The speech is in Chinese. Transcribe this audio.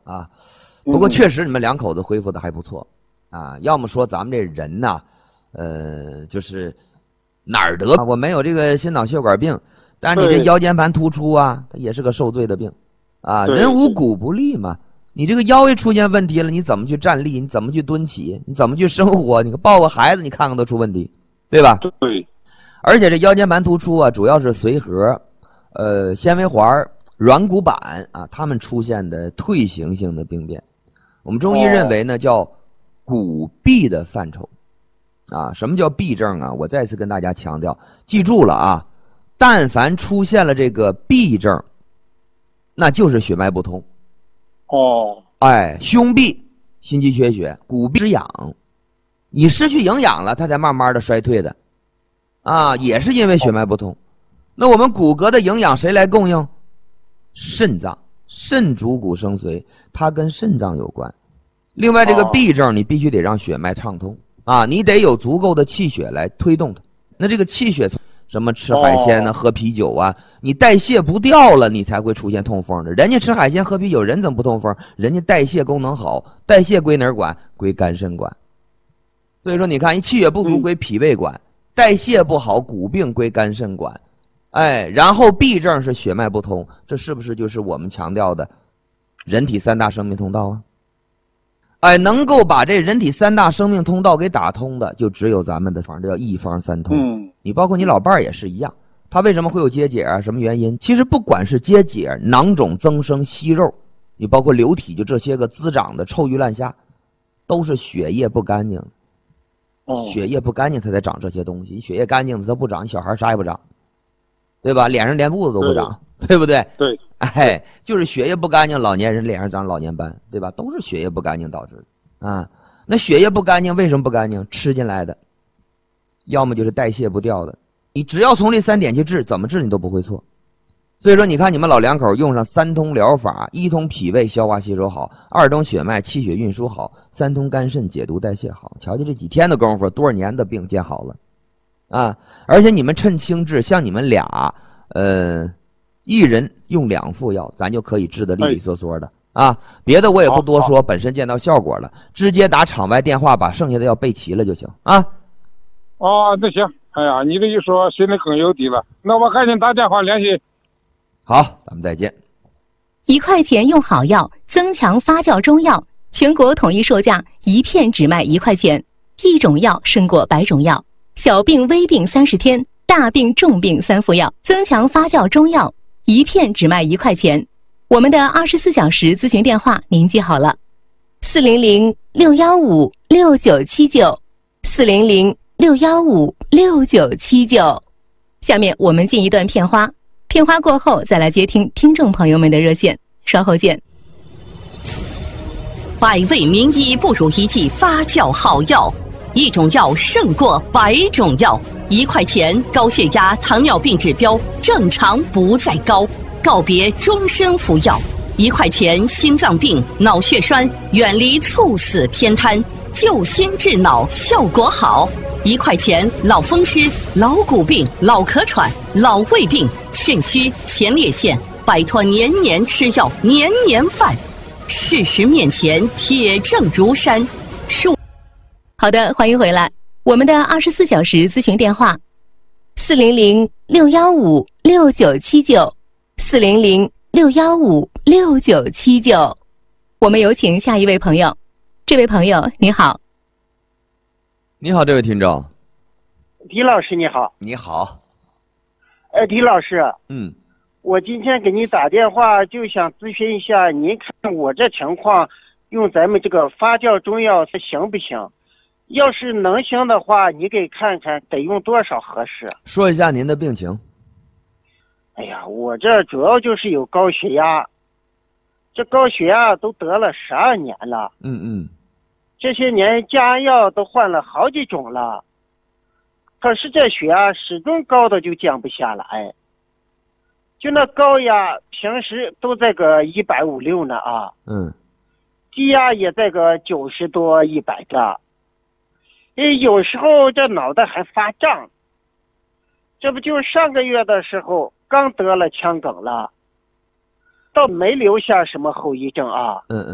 啊。不过确实你们两口子恢复的还不错啊。要么说咱们这人呐，就是哪儿得？我没有这个心脑血管病，但是你这腰间盘突出啊，它也是个受罪的病啊。人无骨不立嘛，你这个腰一出现问题了，你怎么去站立？你怎么去蹲起？你怎么去生活？你抱个孩子，你看看都出问题，对吧？ 对。 而且这腰间盘突出啊，主要是髓核、纤维环、软骨板啊，它们出现的退行性的病变。我们中医认为呢，叫骨痹的范畴啊。什么叫痹症啊？我再次跟大家强调，记住了啊，但凡出现了这个痹症，那就是血脉不通。胸痹、心肌缺血、骨痹失养，你失去营养了，它才慢慢的衰退的啊，也是因为血脉不通。那我们骨骼的营养谁来供应？肾脏，肾主骨生髓，它跟肾脏有关。另外这个痹症你必须得让血脉畅通啊，你得有足够的气血来推动它。那这个气血什么吃海鲜呢，喝啤酒啊，你代谢不掉了，你才会出现痛风的。人家吃海鲜喝啤酒，人怎么不痛风？人家代谢功能好，代谢归哪儿管？归肝肾管。所以说你看，一气血不足归脾胃管，代谢不好，骨病归肝肾管。然后痹症是血脉不通，这是不是就是我们强调的人体三大生命通道啊？能够把这人体三大生命通道给打通的，就只有咱们的方，叫一方三通。你包括你老伴儿也是一样，他为什么会有结节啊？什么原因？其实不管是结节、囊肿增生、息肉，你包括流体，就这些个滋长的臭鱼烂虾，都是血液不干净。血液不干净，它才长这些东西。血液干净的它不长，小孩啥也不长，对吧？脸上连痦子都不长，对不对？ 对。 就是血液不干净，老年人脸上长老年斑，对吧？都是血液不干净导致的啊。那血液不干净，为什么不干净？吃进来的，要么就是代谢不掉的。你只要从这3点去治，怎么治你都不会错。所以说，你看你们老两口用上3通疗法：一通脾胃消化吸收好，2通血脉气血运输好，3通肝肾解毒代谢好。瞧瞧这几天的功夫，多少年的病见好了啊！而且你们趁轻治，像你们俩，一人用2副药，咱就可以治得利利索索的啊。别的我也不多说，本身见到效果了，直接打场外电话把剩下的药备齐了就行啊。 那行，哎呀，你这一说，心里更有底了。那我赶紧打电话联系。 好，咱们再见。 1块钱用好药，增强发酵中药，全国统一售价，1片只卖1块钱。一种药胜过100种药，小病微病30天，大病重病3副药，增强发酵中药，1片只卖1块钱。我们的24小时咨询电话您记好了，400-615-6979，400-615-6979。下面我们进一段片花，片花过后再来接听听众朋友们的热线，稍后见。 百味名医不如一剂发酵好药，一种药胜过100种药。1块钱高血压、糖尿病指标正常不再高，告别终身服药。1块钱心脏病、脑血栓远离猝死偏瘫，救心治脑效果好。1块钱老风湿、老骨病、老咳喘、老胃病、肾虚、前列腺，摆脱年年吃药、年年犯。事实面前，铁证如山。 好的，欢迎回来。我们的24小时咨询电话：400-615-6979，400-615-6979。我们有请下一位朋友。这位朋友，你好。 你好，这位听众。 狄老师你好。 你好。 狄老师。 我今天给您打电话就想咨询一下，您看我这情况用咱们这个发酵中药是行不行？要是能行的话，你给看看得用多少合适？ 说一下您的病情。 哎呀，我这主要就是有高血压，这高血压都得了12年了。这些年降压药都换了好几种了，可是这血压始终高的就降不下来。就那高压平时都在个150-160呢啊，低压也在个90多100的，有时候这脑袋还发胀。这不就上个月的时候刚得了腔梗了，倒没留下什么后遗症啊。